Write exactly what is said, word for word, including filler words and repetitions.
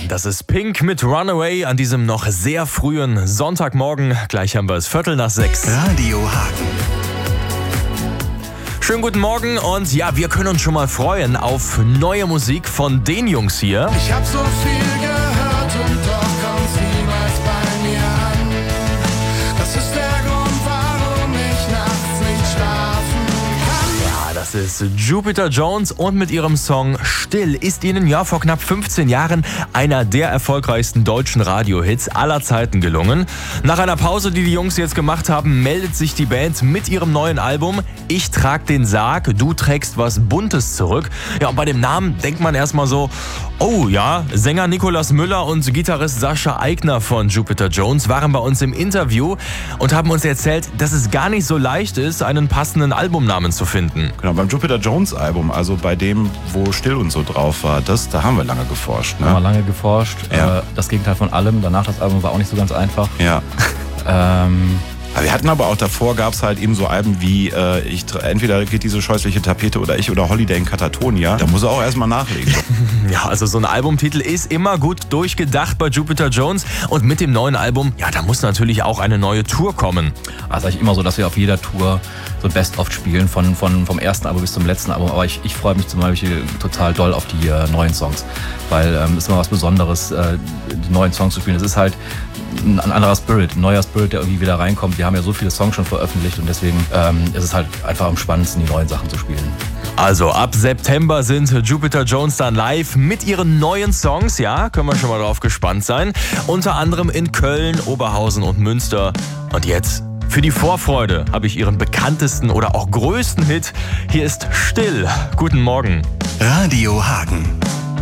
Das ist Pink mit Runaway an diesem noch sehr frühen Sonntagmorgen. Gleich haben wir es Viertel nach sechs. Radio Hagen. Schönen guten Morgen und ja, wir können uns schon mal freuen auf neue Musik von den Jungs hier. Ich hab so viel gehört und doch kommt's niemals bei mir an. Das ist der Grund, warum ich nachts nicht schlafen kann. Ja, das ist Jupiter Jones und mit ihrem Song Still ist ihnen ja vor knapp fünfzehn Jahren einer der erfolgreichsten deutschen Radiohits aller Zeiten gelungen. Nach einer Pause, die die Jungs jetzt gemacht haben, meldet sich die Band mit ihrem neuen Album Ich trag den Sarg, du trägst was Buntes zurück. Ja, und bei dem Namen denkt man erstmal so, oh ja, Sänger Nikolaus Müller und Gitarrist Sascha Aigner von Jupiter Jones waren bei uns im Interview und haben uns erzählt, dass es gar nicht so leicht ist, einen passenden Albumnamen zu finden. Genau, beim Jupiter Jones Album, also bei dem, wo Still und so drauf war, das, da haben wir lange geforscht. Ne? Haben wir lange geforscht. Ja. Äh, das Gegenteil von allem. Danach das Album war auch nicht so ganz einfach. Ja. ähm, Aber wir hatten aber auch davor, gab es halt eben so Alben wie äh, ich, entweder geht diese scheußliche Tapete oder ich oder Holiday in Katatonia. Da muss er auch erstmal nachlegen. Ja, also so ein Albumtitel ist immer gut durchgedacht bei Jupiter Jones. Und mit dem neuen Album, ja, da muss natürlich auch eine neue Tour kommen. also eigentlich immer so, dass wir auf jeder Tour so Best-of spielen, von, von, vom ersten Album bis zum letzten Album. Aber ich, ich freue mich zum Beispiel total doll auf die äh, neuen Songs. Weil es ähm, ist immer was Besonderes, äh, die neuen Songs zu spielen. Es ist halt ein anderer Spirit, ein neuer Spirit, der irgendwie wieder reinkommt. Wir haben ja so viele Songs schon veröffentlicht und deswegen ähm, ist es halt einfach am spannendsten, die neuen Sachen zu spielen. Also ab September sind Jupiter Jones dann live mit ihren neuen Songs. Ja, können wir schon mal drauf gespannt sein. Unter anderem in Köln, Oberhausen und Münster. Und jetzt für die Vorfreude habe ich ihren bekanntesten oder auch größten Hit. Hier ist Still. Guten Morgen. Radio Hagen.